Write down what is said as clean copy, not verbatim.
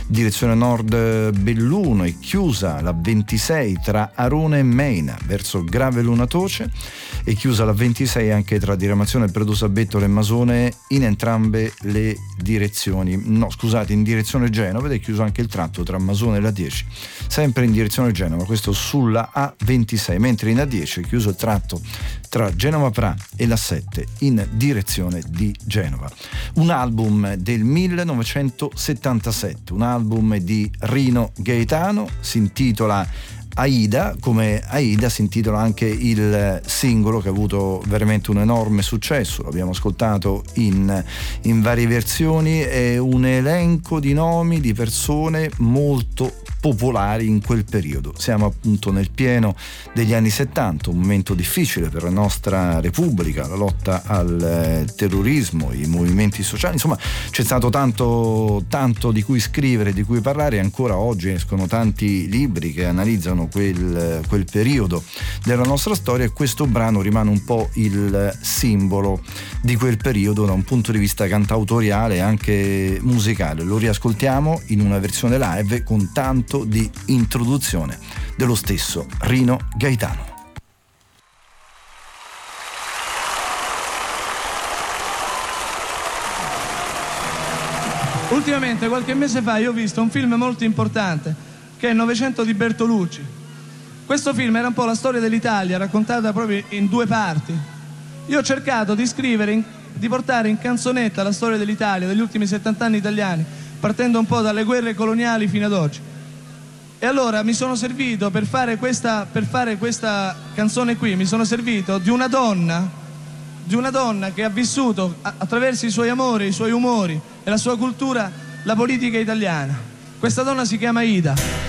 direzione nord Belluno e chiusa la 26 tra Arona e Meina verso Grave Lunatoce, e chiusa la 26 anche tra diramazione Predosa Bettola e Masone in entrambe le direzioni. No, scusate, in direzione Genova, ed è chiuso anche il tratto tra Masone e la 10, sempre in direzione Genova, questo sulla A26, mentre in A10 è chiuso il tratto tra Genova Pra e la 7 in direzione di Genova. Un album del 1977, un album di Rino Gaetano, si intitola Aida. Come Aida si intitola anche il singolo, che ha avuto veramente un enorme successo, l'abbiamo ascoltato in varie versioni. È un elenco di nomi di persone molto popolari in quel periodo. Siamo appunto nel pieno degli anni 70, un momento difficile per la nostra Repubblica, la lotta al terrorismo, i movimenti sociali, insomma c'è stato tanto di cui scrivere, di cui parlare. Ancora oggi escono tanti libri che analizzano quel periodo della nostra storia, e questo brano rimane un po' il simbolo di quel periodo da un punto di vista cantautoriale e anche musicale. Lo riascoltiamo in una versione live con tanto di introduzione dello stesso Rino Gaetano. Ultimamente, qualche mese fa, io ho visto un film molto importante che è il Novecento di Bertolucci. Questo film era un po' la storia dell'Italia raccontata proprio in due parti. Io ho cercato di scrivere, di portare in canzonetta la storia dell'Italia, degli ultimi 70 anni italiani, partendo un po' dalle guerre coloniali fino ad oggi. E allora mi sono servito per fare questa canzone qui, mi sono servito di una donna che ha vissuto attraverso i suoi amori, i suoi umori e la sua cultura la politica italiana. Questa donna si chiama Ida.